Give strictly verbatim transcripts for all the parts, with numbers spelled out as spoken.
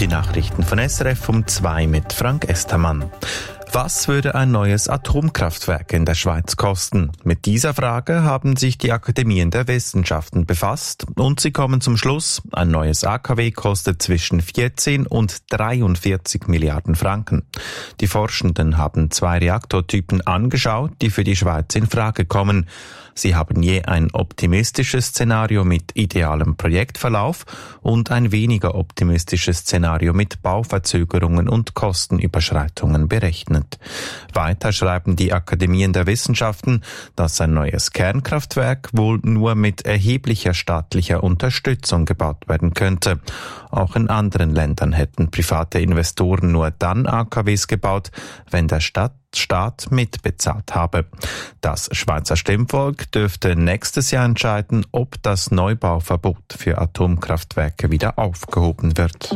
Nachrichten von S R F um zwei mit Frank Estermann. Was würde ein neues Atomkraftwerk in der Schweiz kosten? Mit dieser Frage haben sich die Akademien der Wissenschaften befasst und sie kommen zum Schluss, ein neues A K W kostet zwischen vierzehn und dreiundvierzig Milliarden Franken. Die Forschenden haben zwei Reaktortypen angeschaut, die für die Schweiz in Frage kommen. Sie haben je ein optimistisches Szenario mit idealem Projektverlauf und ein weniger optimistisches Szenario mit Bauverzögerungen und Kostenüberschreitungen berechnet. Weiter schreiben die Akademien der Wissenschaften, dass ein neues Kernkraftwerk wohl nur mit erheblicher staatlicher Unterstützung gebaut werden könnte. Auch in anderen Ländern hätten private Investoren nur dann A K Ws gebaut, wenn der Stadt Staat mitbezahlt habe. Das Schweizer Stimmvolk dürfte nächstes Jahr entscheiden, ob das Neubauverbot für Atomkraftwerke wieder aufgehoben wird.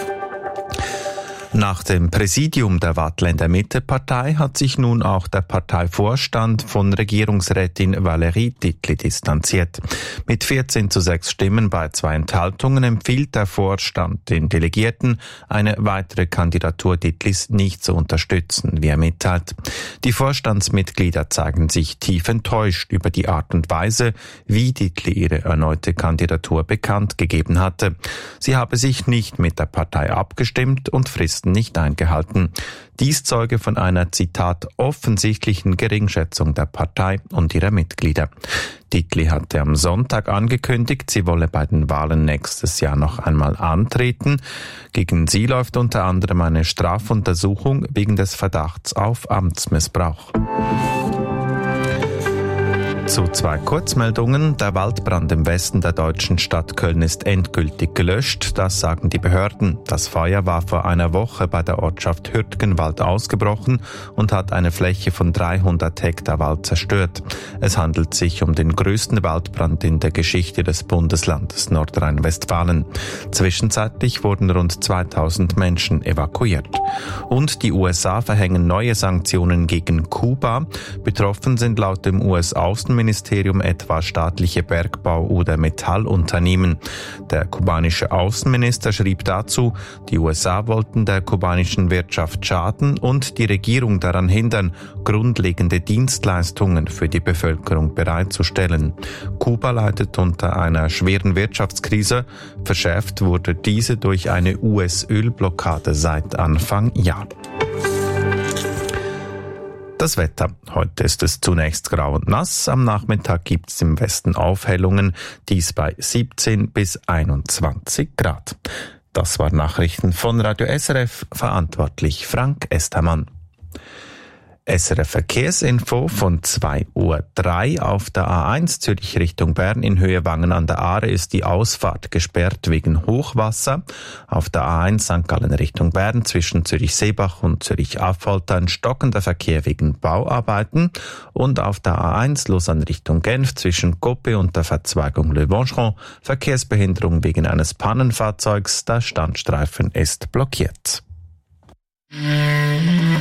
Nach dem Präsidium der Waadtländer Mitte-Partei hat sich nun auch der Parteivorstand von Regierungsrätin Valérie Dietli distanziert. Mit vierzehn zu sechs Stimmen bei zwei Enthaltungen empfiehlt der Vorstand den Delegierten, eine weitere Kandidatur Dietlis nicht zu unterstützen, wie er mitteilt. Die Vorstandsmitglieder zeigen sich tief enttäuscht über die Art und Weise, wie Dietli ihre erneute Kandidatur bekannt gegeben hatte. Sie habe sich nicht mit der Partei abgestimmt und Fristen nicht eingehalten. Dies zeuge von einer, Zitat, offensichtlichen Geringschätzung der Partei und ihrer Mitglieder. Dietli hatte am Sonntag angekündigt, sie wolle bei den Wahlen nächstes Jahr noch einmal antreten. Gegen sie läuft unter anderem eine Strafuntersuchung wegen des Verdachts auf Amtsmissbrauch. Zu zwei Kurzmeldungen. Der Waldbrand im Westen der deutschen Stadt Köln ist endgültig gelöscht. Das sagen die Behörden. Das Feuer war vor einer Woche bei der Ortschaft Hürtgenwald ausgebrochen und hat eine Fläche von dreihundert Hektar Wald zerstört. Es handelt sich um den größten Waldbrand in der Geschichte des Bundeslandes Nordrhein-Westfalen. Zwischenzeitlich wurden rund zweitausend Menschen evakuiert. Und die U S A verhängen neue Sanktionen gegen Kuba. Betroffen sind laut dem U S-Außenministerium Ministerium etwa staatliche Bergbau- oder Metallunternehmen. Der kubanische Außenminister schrieb dazu, die U S A wollten der kubanischen Wirtschaft schaden und die Regierung daran hindern, grundlegende Dienstleistungen für die Bevölkerung bereitzustellen. Kuba leidet unter einer schweren Wirtschaftskrise. Verschärft wurde diese durch eine U S-Ölblockade seit Anfang Jahr. Das Wetter. Heute ist es zunächst grau und nass. Am Nachmittag gibt es im Westen Aufhellungen, dies bei siebzehn bis einundzwanzig Grad. Das waren Nachrichten von Radio S R F, verantwortlich Frank Estermann. S R F Verkehrsinfo von zwei Uhr drei auf der A eins Zürich Richtung Bern in Höhe Wangen an der Aare ist die Ausfahrt gesperrt wegen Hochwasser. Auf der A eins Sankt Gallen Richtung Bern zwischen Zürich-Seebach und Zürich-Affolter ein stockender Verkehr wegen Bauarbeiten und auf der A eins Lausanne Richtung Genf zwischen Coppe und der Verzweigung Le Vancheron Verkehrsbehinderung wegen eines Pannenfahrzeugs. Der Standstreifen ist blockiert.